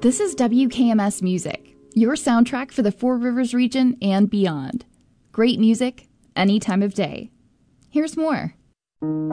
This is WKMS Music, your soundtrack for the Four Rivers region and beyond. Great music, any time of day. Here's more.